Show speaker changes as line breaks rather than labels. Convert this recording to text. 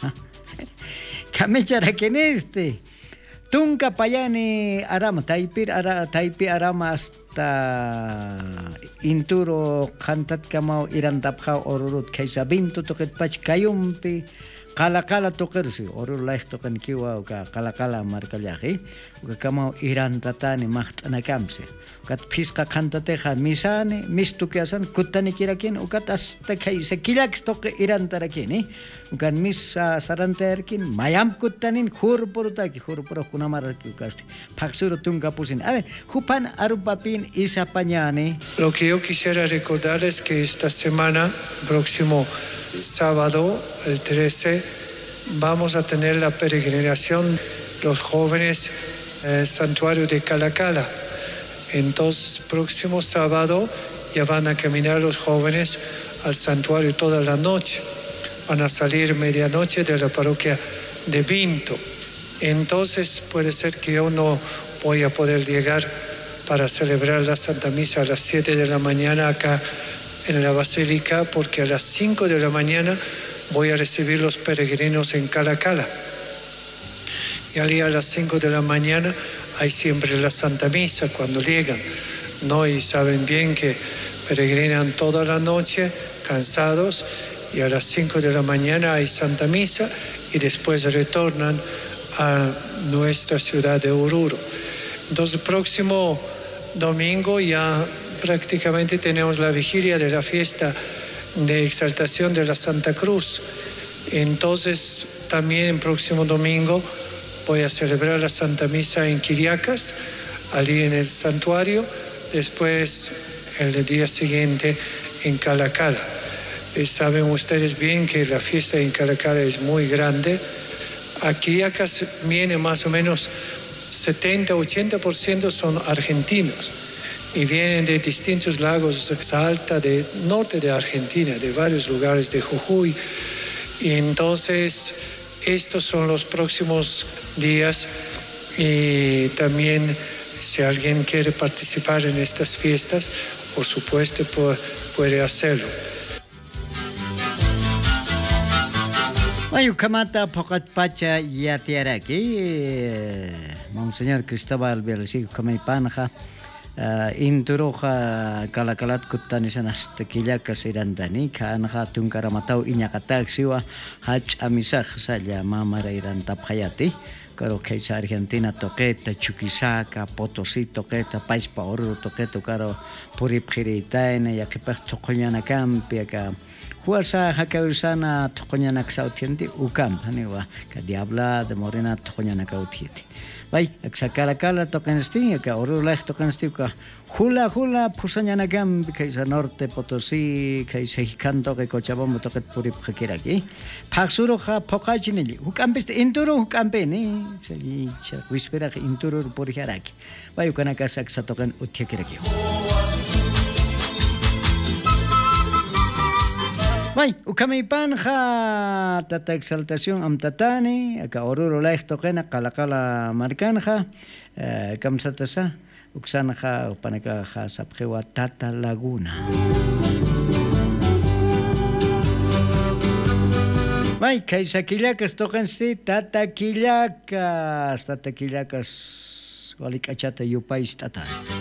Kamechara keneste. Tunka payani arama taypi arama hasta inturo kantat kamau irantapja orurut kaisa bintu toket pach kayumpi kala tokersi orur laih token kiwa kala markalyahi kamau irantatani mahtana kamse kat fiska kantateja misani mistukiasan kutani kirakin ukat hasta kaisa kilaks toke irantarakini ukan misa saranterkin mayam kutanin hurpurutaki hurpuro kunamaraki ukasti paksuru tunka pusin a ver jupan arupapin isapañani.
Lo que yo quisiera recordar es que esta semana próximo sábado el 13 vamos a tener la peregrinación los jóvenes santuario de Calacala. Entonces próximo sábado ya van a caminar los jóvenes al santuario toda la noche. Van a salir medianoche de la parroquia de Vinto. Entonces puede ser que yo no voy a poder llegar para celebrar la Santa Misa a las 7 de la mañana acá en la Basílica, porque a las 5 de la mañana voy a recibir los peregrinos en Calacala. Y allí a las 5 de la mañana hay siempre la Santa Misa cuando llegan, ¿no? Y saben bien que peregrinan toda la noche cansados y a las 5 de la mañana hay Santa Misa y después retornan a nuestra ciudad de Oruro. Entonces, próximo domingo ya prácticamente tenemos la vigilia de la fiesta de exaltación de la Santa Cruz. Entonces, también el próximo domingo voy a celebrar la Santa Misa en Quiriacas, allí en el santuario, después el día siguiente en Calacala. Saben ustedes bien que la fiesta en Calacala es muy grande. A Quiriacas viene más o menos 70-80% son argentinos y vienen de distintos lagos, Salta, del norte de Argentina, de varios lugares de Jujuy. Y entonces estos son los próximos días y también si alguien quiere participar en estas fiestas, por supuesto puede hacerlo.
Kamata pokat pacha yatiaraki Monseñor Cristóbal Belsico Kamaipanja Inturoja Calakalat Kutanisan hasta Quillakas Irandani Kanja Tunkaramatau Iñakataxiwa Hach Amisaj Saya Mamara Irantapjayati Caro Keisa Argentina toqueta Chuquisaca Potosí toqueta Paispa Oruro toqueta Caro Puripjiritaina Yakipaj Tocoñana Campi acá Huasa hakausana tokoñana xautienti ukam haniwa ka diabla de morena tokoñana kautieti. Vai exakalakala tokensti ka orulaj tokensti ka hula pusañana gam kaisa norte Potosí kaisa hikanto ke Cochabamba toket puri phakiraki. Paksuro kha phokachinili ukampiste inturo ukampeni seli cha wispera inturo puri haraki. Vai ukana ka saksa token utyakiraki. Vai, ukamipanja tata exaltación amtatani, acá oruro laich toquena, calacala marcanja, kamsatasa, uxanja, upanacaja, sapjewa tata laguna. Vai, kaisaquillacas toquensi, tata quillacas, walikachata yupais tata.